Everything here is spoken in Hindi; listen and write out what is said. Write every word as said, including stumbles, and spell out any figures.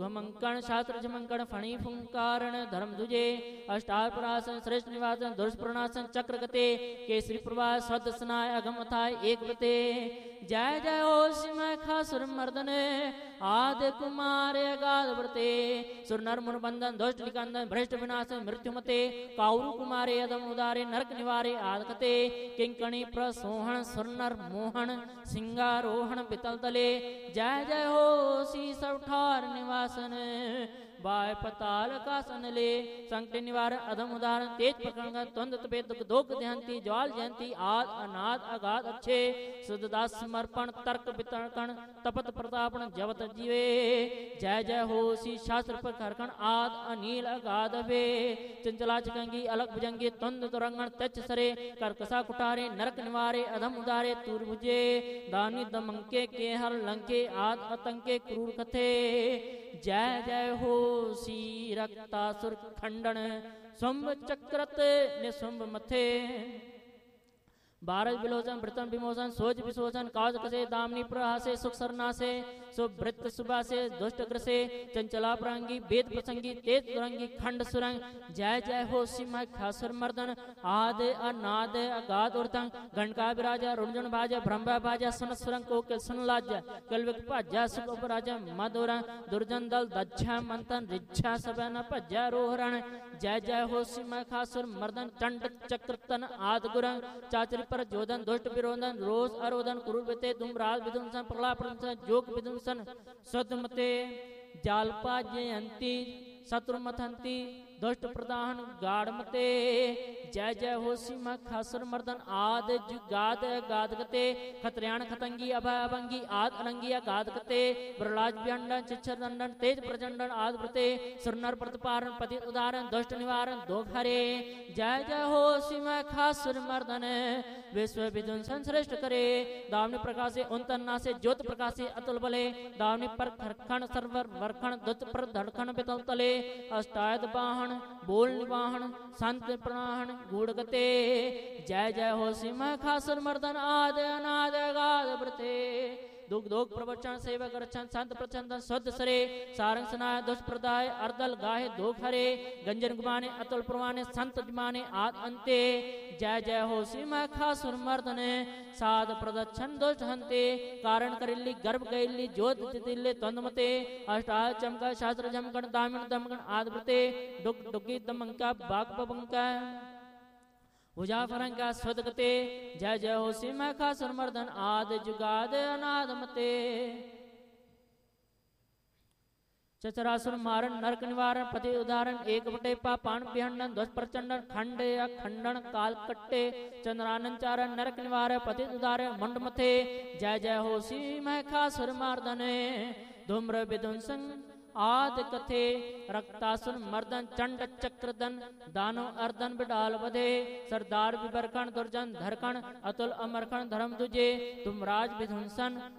ध्वमंकण शास्त्र जमंकण फणी फुंकारण धर्म दुजे अष्टापरासन श्रेष्ठ निवासन दुष्प्रणासन चक्र गते केसरी प्रवास स्वदसनाय अगमथाय एक वते जय जय हो सिमय खासुर मर्दन आदि कुमार अगाध व्रते सुर नर मुन बंधन दुष्ट निकंदन भ्रष्ट विनाशन मृत्यु मते काउरु कुमारे अदम उदारे नरक निवारे आदकते किंकणी प्रसोहन सुर नर मोहन सिंगारोहण पितल तले जय जय हो सी सवठार निवासन बाय पताल का सनले संकट निवार अधम उदाहरण तेज प्रकरण द्वंद तपे दुख दोख ध्यानती ज्वाल जयंती आद अनाद अगाध अच्छे सुदास समर्पण तर्क वितर्कण तपत प्रतापण जवत जीवे जय जय हो सी शास्त्र पर खरकण आद अनील अगाध वे चंचला चकंगी अलग भुजंगी द्वंद तुरंगण तच सरे करकसा कुटारे नरक निवारे अधम उदारे तूर भुजे दानी दमंके के हर लंके आद अतंके क्रूर कथे जय जय हो सी रक्तासुर खंडन स्वंभ चक्रत निस्वंभ मथे बारह विलोचन वृतन विमोचन सोच विशोचन काज कसे दामनी प्रहासे सुख सरनासे सुवृत्त सुबासे दुष्ट ग्रसे चंचला प्रांगी वेद प्रसंगी तेज तुरंगी खंड सुरंग जय जय हो सिमह खासुर मर्दन आद अनाद अगाध उर्तंग गणका विराजा रुंजन भाजा ब्रह्मा भाजा सुन सुरंग कोकिल सुन लाजा कलविक भाजा सुख उपराजा मधुर दुर्जन दल दच्छा मंथन रिच्छा सबन भज्जा रोहरण जय जय हो सिमह खासुर मर्दन चंड चक्रतन आद गुरंग चाचरी पर जोधन दुष्ट विरोधन रोज अरोधन कुरुबते धूमराज विध्वंसन प्रहलाद प्रदंसन जोग विध्वंसन सदमते जालपा जयंती शत्रुमथंती दुष्ट प्रदान गाढ़मते जय जय हो सीमा खासुर मर्दन आद जुगाद गादगते खत्रियाण खतंगी अभय अभंगी आद अनंगी गादगते प्रहलाद व्यंडन चिच्छर दंडन तेज प्रचंडन आद व्रते सुरनर प्रतिपारण पति उदाहरण दुष्ट निवारण दो हरे जय जय हो सीमा खासुर मर्दन विश्व विध्वंसन श्रेष्ठ करे दावनी प्रकाशे उन्तन्ना से ज्योत प्रकाशे अतुल बले दावनी पर खरखण सर्वर वर्खण दुत पर धड़खण बितल तले अष्टायत बाहन बोल निवाहन संत प्रणाहन गूढ़गते जय जय हो सिमह खासुर मर्दन आद अनाद अगाध व्रते दुख दोख प्रवचन सेवक रचन संत प्रचंदन शुद्ध सरे सारंग सनाय दुष्प्रदाय अर्दल गाहे दोख हरे गंजन गुमाने अतुल प्रवाने संत जमाने आद अंते जय जय हो सिमह खासुर मर्दन साध प्रदक्षण दुष्ट हंते कारण करिल्ली गर्भ गैल्ली ज्योत तितिल्ले त्वंदमते अष्टाय चमका शास्त्र जमकण दामिन दमकण आद व्रते दुख दुखी दमंका बाग पबंका भुजा फरंगा स्वदगते जय जय हो सिमह खासुर मर्दन आद जुगाद अनाद मते चचरासुर मारण नरक निवारण पति उदाहरण एक बटे पापान बिहंडन ध्वज प्रचंडन खंड या खंडन काल कट्टे चंद्रानन चारण नरक निवारण पति उदाहरण मंड मथे जय जय हो सिमह खासुर मर्दन धूम्र विध्वंसन आद कथे रक्तासुर मर्दन चंड चक्रदन दानो अर्दन बिडाल बधे सरदार विबरकण दुर्जन धरकण अतुल अमरकण धर्म दुजे तुम राज विध्वंसन